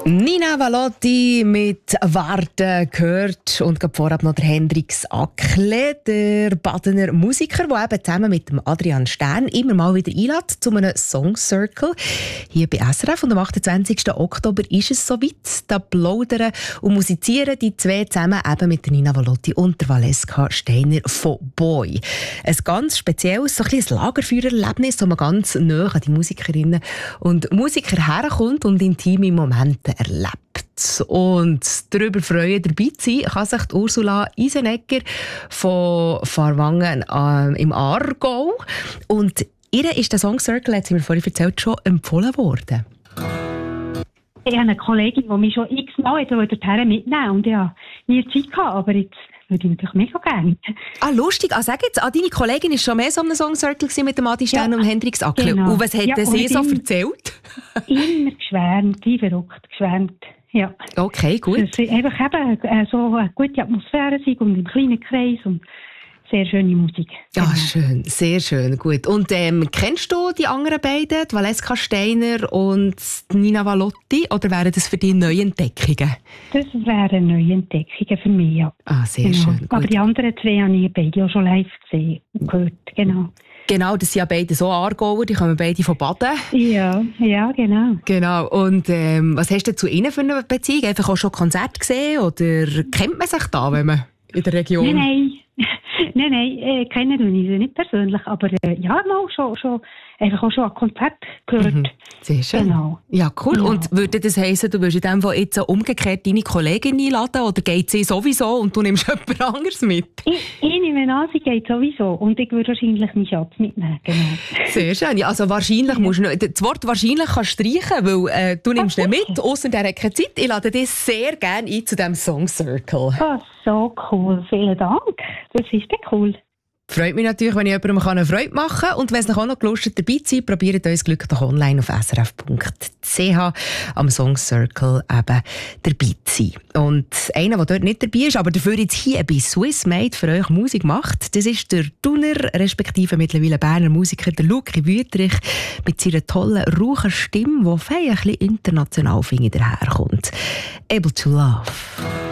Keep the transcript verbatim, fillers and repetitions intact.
Nina Valotti mit «Warten» gehört und gerade vorab noch der Hendrix Ackle, der Badener Musiker, der eben zusammen mit dem Adrian Stern immer mal wieder einlädt zu einem Song Circle hier bei S R F. Und am achtundzwanzigsten Oktober ist es soweit. Da plaudern und musizieren die zwei zusammen eben mit der Nina Valotti und der Valeska Steiner von Boy. Ein ganz spezielles, so ein bisschen ein Lagerfeuererlebnis, wo man ganz nahe an die Musikerinnen und Musiker herkommt und intime Momente erlebt. Und darüber freuen, dabei zu sein, kann sich die Ursula Isenegger von Farwangen äh, im Aargau. Und ihr ist der Song Circle, hat sie mir vorhin erzählt, schon empfohlen worden. Ich habe eine Kollegin, die mich schon x-mal dorthin mitnehmen und ja, nie Zeit gehabt, aber jetzt würde ich natürlich mega gerne. Ah, lustig. Ah, sag jetzt, ah, deine Kollegin war schon mehr so einem Song Circle mit dem Adi Stern ja, und Hendrix Ackle. Genau. Und was hat ja, sie so erzählt? Immer geschwärmt, wie verrückt geschwärmt. Ja. Okay, gut. Dass es einfach eben so eine gute Atmosphäre sei und im kleinen Kreis und sehr schöne Musik. Ja, genau. Schön, sehr schön, gut. Und ähm, kennst du die anderen beiden, die Valeska Steiner und Nina Valotti, oder wären das für dich Neuentdeckungen? Das wären Neuentdeckungen für mich, ja. Ah, sehr genau. schön. Gut. Aber die anderen zwei habe ich beide auch schon live gesehen und gehört, genau. Genau, das sind ja beide so Aargauer, die kommen beide von Baden. Ja, ja, genau. Genau, und ähm, was hast du zu ihnen für eine Beziehung? Einfach auch schon Konzerte gesehen, oder kennt man sich da, wenn man in der Region... Nein, nein. Nein, nein, äh, kennen wir sie nicht persönlich, aber äh, ja, mal schon, schon, einfach auch schon ein Konzert gehört. Mhm, sehr schön. Genau. Ja, cool. Ja. Und würde das heissen, du würdest in dem Fall jetzt umgekehrt deine Kollegin einladen, oder geht sie sowieso und du nimmst jemand anderes mit? Ich, ich nehme an, sie geht sowieso und ich würde wahrscheinlich meinen Schatz mitnehmen, genau. Sehr schön. Ja, also wahrscheinlich ja. musst du, das Wort «wahrscheinlich» kannst du streichen, weil äh, du nimmst ihn mit, ausser der hat keine Zeit. Ich lade dich sehr gerne ein zu diesem Song Circle. Oh, so cool. Vielen Dank. Das ist ja cool. Freut mich natürlich, wenn ich jemandem eine Freude machen kann. Und wenn es euch auch noch Lust hat, dabei zu sein, probiert euer Glück doch online auf s r f punkt c h am Song Circle eben dabei zu sein. Und einer, der dort nicht dabei ist, aber dafür jetzt hier bei Swiss Made für euch Musik macht, das ist der Thuner, respektive mittlerweile Berner Musiker, der Luki Wüthrich, mit seiner tollen, rauchen Stimme, die fein ein bisschen international finde ich daherkommt. Able to Love.